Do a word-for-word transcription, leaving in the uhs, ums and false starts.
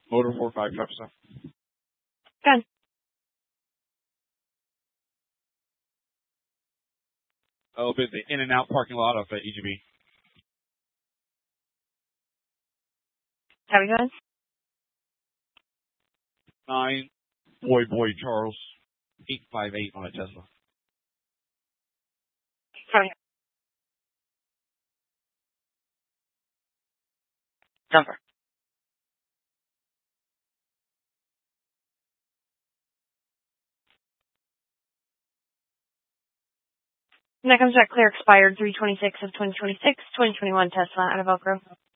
Motor four five truck stuff. Good. It'll be the in and out parking lot of uh, E G B. How are we doing? Nine, boy, boy, Charles, eight five eight on a Tesla. Sorry. Jumper. And that comes back clear expired three twenty-six of twenty twenty-six, twenty twenty-one Tesla out of Elk Grove.